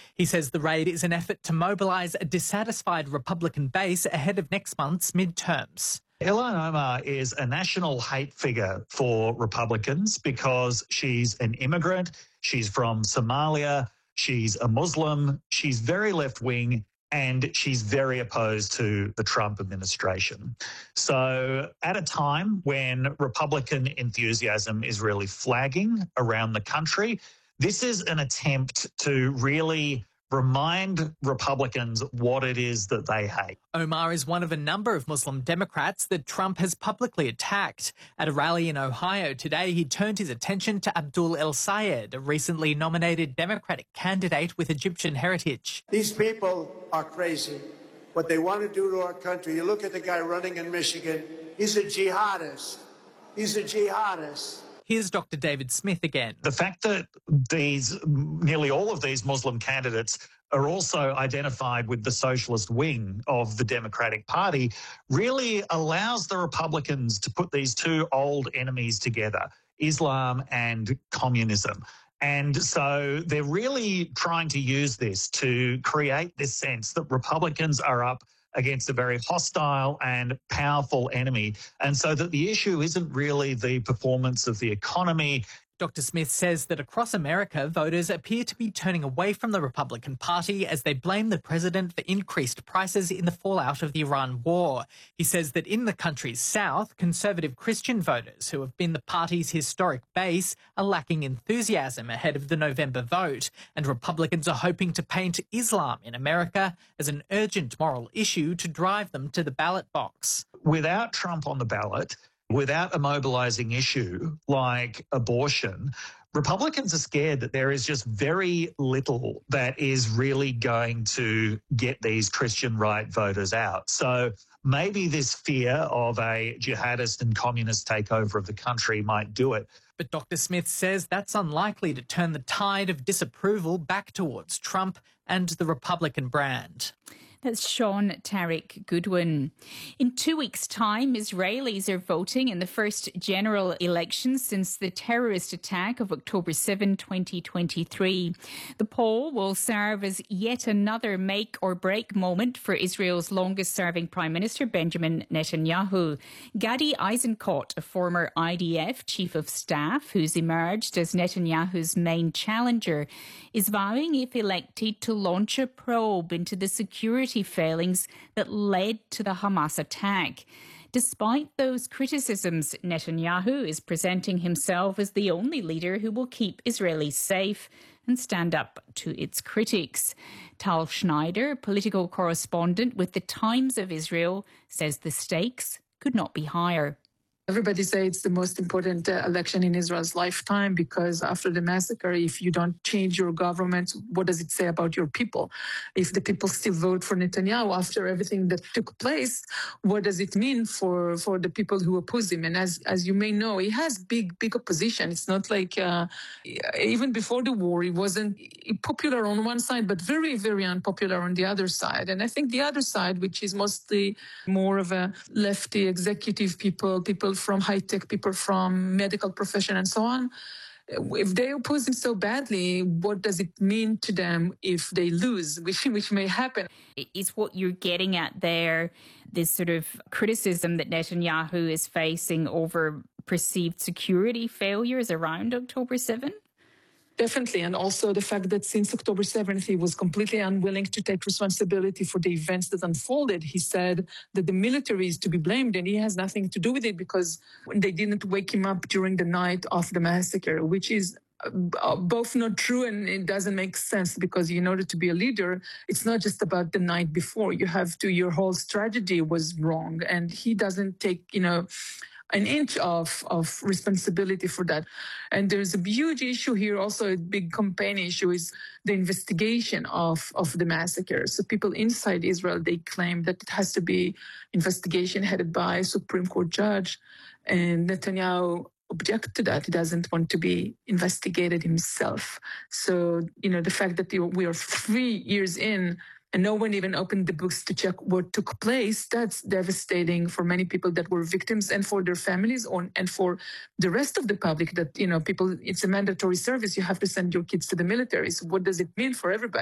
He says the raid is an effort to mobilise a dissatisfied Republican base ahead of next month's midterms. Ilhan Omar is a national hate figure for Republicans because she's an immigrant, she's from Somalia, she's a Muslim, she's very left-wing, and she's very opposed to the Trump administration. So at a time when Republican enthusiasm is really flagging around the country, this is an attempt to really remind Republicans what it is that they hate. Omar is one of a number of Muslim Democrats that Trump has publicly attacked. At a rally in Ohio today, he turned his attention to Abdul El Sayed, a recently nominated Democratic candidate with Egyptian heritage. These people are crazy. What they want to do to our country, you look at the guy running in Michigan, he's a jihadist. He's a jihadist. Here's Dr. David Smith again. The fact that nearly all of these Muslim candidates are also identified with the socialist wing of the Democratic Party really allows the Republicans to put these two old enemies together, Islam and communism. And so they're really trying to use this to create this sense that Republicans are up against a very hostile and powerful enemy, and so that the issue isn't really the performance of the economy. Dr. Smith says that across America, voters appear to be turning away from the Republican Party as they blame the president for increased prices in the fallout of the Iran war. He says that in the country's south, conservative Christian voters, who have been the party's historic base, are lacking enthusiasm ahead of the November vote, and Republicans are hoping to paint Islam in America as an urgent moral issue to drive them to the ballot box. Without Trump on the ballot, without a mobilising issue like abortion, Republicans are scared that there is just very little that is really going to get these Christian right voters out. So maybe this fear of a jihadist and communist takeover of the country might do it. But Dr. Smith says that's unlikely to turn the tide of disapproval back towards Trump and the Republican brand. That's Sean Tarek Goodwin. In 2 weeks' time, Israelis are voting in the first general election since the terrorist attack of October 7, 2023. The poll will serve as yet another make or break moment for Israel's longest-serving Prime Minister, Benjamin Netanyahu. Gadi Eisenkot, a former IDF chief of staff who's emerged as Netanyahu's main challenger, is vowing, if elected, to launch a probe into the security failings that led to the Hamas attack. Despite those criticisms, Netanyahu is presenting himself as the only leader who will keep Israelis safe and stand up to its critics. Tal Schneider, political correspondent with the Times of Israel, says the stakes could not be higher. Everybody say it's the most important election in Israel's lifetime because after the massacre, if you don't change your government, what does it say about your people? If the people still vote for Netanyahu after everything that took place, what does it mean for the people who oppose him? And as you may know, he has big opposition. It's not like even before the war, he wasn't popular on one side, but very, very unpopular on the other side. And I think the other side, which is mostly more of a lefty executive people from high-tech, people from medical profession and so on, if they oppose him so badly, what does it mean to them if they lose, which may happen? Is what you're getting at there, this sort of criticism that Netanyahu is facing over perceived security failures around October 7? Definitely. And also the fact that since October 7th, he was completely unwilling to take responsibility for the events that unfolded. He said that the military is to be blamed and he has nothing to do with it because they didn't wake him up during the night of the massacre, which is both not true and it doesn't make sense because in order to be a leader, it's not just about the night before. Your whole strategy was wrong and he doesn't take, an inch of responsibility for that. And there's a huge issue here, also a big campaign issue, is the investigation of the massacre. So people inside Israel, they claim that it has to be investigation headed by a Supreme Court judge. And Netanyahu object to that. He doesn't want to be investigated himself. So, the fact that we are 3 years in and no one even opened the books to check what took place, that's devastating for many people that were victims and for their families and for the rest of the public that, people, it's a mandatory service. You have to send your kids to the military. So what does it mean for everybody?